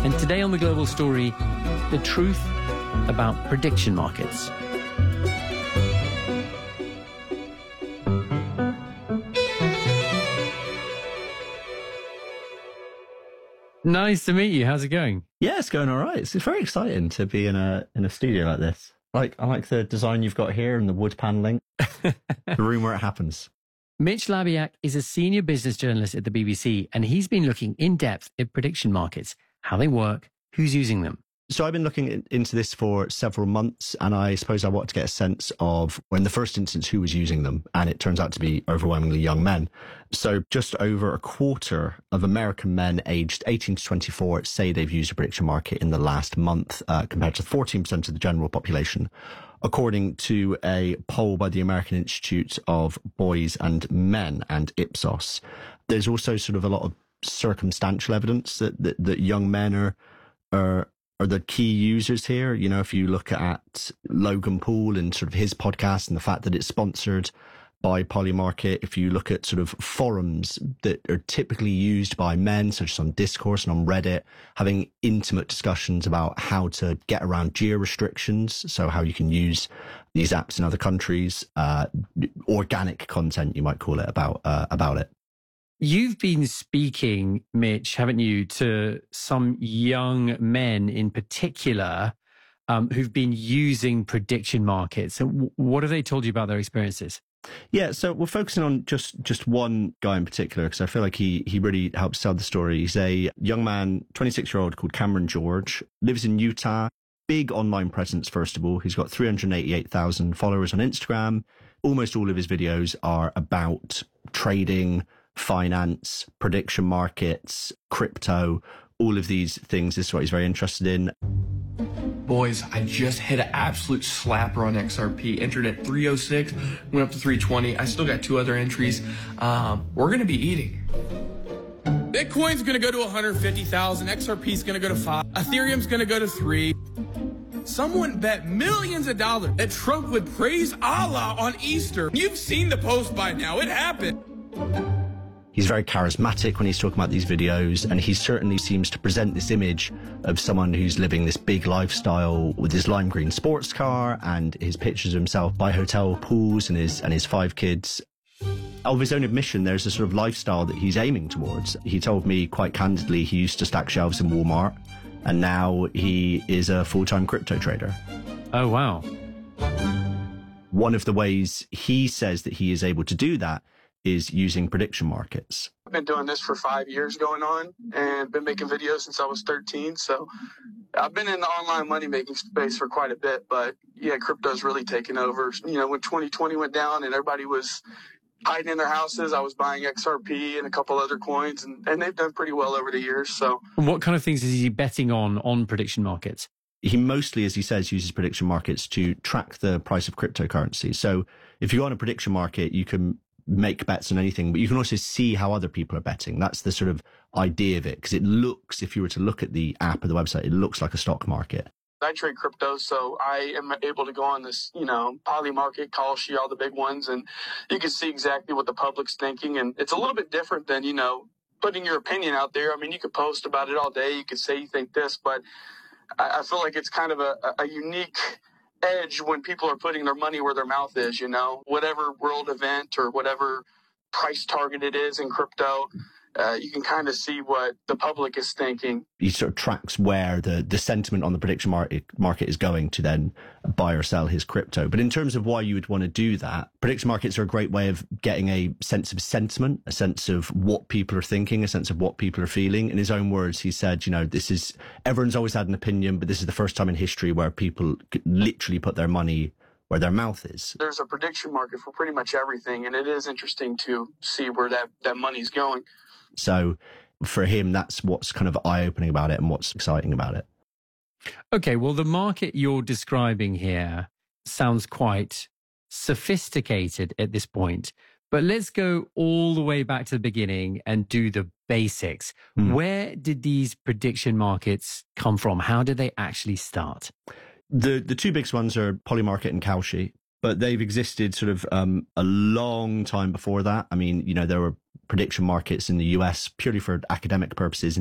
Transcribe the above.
And today on The Global Story, the truth about prediction markets. Nice to meet you. How's it going? Yeah, it's going all right. It's very exciting to be in a studio like this. I like the design you've got here and the wood paneling. The room where it happens. Mitch Labiak is a senior business journalist at the BBC, and he's been looking in depth at prediction markets, how they work, who's using them. So I've been looking into this for several months, and I suppose I wanted to get a sense of, in the first instance, who was using them. And it turns out to be overwhelmingly young men. So just over a quarter of American men aged 18 to 24 say they've used a prediction market in the last month, compared to 14% of the general population, according to a poll by the American Institute of Boys and Men and Ipsos. There's also sort of a lot of circumstantial evidence that young men are the key users here. You know, if you look at Logan Paul and sort of his podcast and the fact that it's sponsored by Polymarket, if you look at sort of forums that are typically used by men, such as on Discourse and on Reddit, having intimate discussions about how to get around geo restrictions, so how you can use these apps in other countries, organic content, you might call it, about it. You've been speaking, Mitch, haven't you, to some young men in particular who've been using prediction markets. What have they told you about their experiences? Yeah, so we're focusing on just one guy in particular because I feel like he really helps tell the story. He's a young man, 26-year-old called Cameron George, lives in Utah. Big online presence, first of all. He's got 388,000 followers on Instagram. Almost all of his videos are about trading, finance, prediction markets, crypto, all of these things. This is what he's very interested in. Boys, I just hit an absolute slapper on XRP. Entered at 306, went up to 320. I still got two other entries. We're going to be eating. Bitcoin's going to go to 150,000. XRP's going to go to 5. Ethereum's going to go to 3. Someone bet millions of dollars that Trump would praise Allah on Easter. You've seen the post by now. It happened. He's very charismatic when he's talking about these videos, and he certainly seems to present this image of someone who's living this big lifestyle with his lime green sports car and his pictures of himself by hotel pools and his 5 kids. Of his own admission, there's a sort of lifestyle that he's aiming towards. He told me quite candidly he used to stack shelves in Walmart, and now he is a full-time crypto trader. Oh, wow. One of the ways he says that he is able to do that is using prediction markets. I've been doing this for 5 years going on and been making videos since I was 13. So I've been in the online money making space for quite a bit, but yeah, crypto's really taken over. You know, when 2020 went down and everybody was hiding in their houses, I was buying XRP and a couple other coins, and they've done pretty well over the years. So what kind of things is he betting on prediction markets? He mostly, as he says, uses prediction markets to track the price of cryptocurrency. So if you go on a prediction market, you can make bets on anything, but you can also see how other people are betting. That's the sort of idea of it, because it looks, if you were to look at the app or the website, it looks like a stock market. I trade crypto, so I am able to go on this, Polymarket, Kalshi, all the big ones, and you can see exactly what the public's thinking. And it's a little bit different than, putting your opinion out there. I mean, you could post about it all day. You could say you think this, but I feel like it's kind of a unique edge when people are putting their money where their mouth is, whatever world event or whatever price target it is in crypto, you can kind of see what the public is thinking. He sort of tracks where the sentiment on the prediction market is going to then buy or sell his crypto. But in terms of why you would want to do that, prediction markets are a great way of getting a sense of sentiment, a sense of what people are thinking, a sense of what people are feeling. In his own words, he said, everyone's always had an opinion, but this is the first time in history where people literally put their money where their mouth is. There's a prediction market for pretty much everything, and it is interesting to see where that money's going. So for him, that's what's kind of eye-opening about it and what's exciting about it. Okay, well, the market you're describing here sounds quite sophisticated at this point, but let's go all the way back to the beginning and do the basics. Where did these prediction markets come from? How did they actually start? The two biggest ones are Polymarket and Kalshi, but they've existed sort of a long time before that. I mean, there were prediction markets in the US purely for academic purposes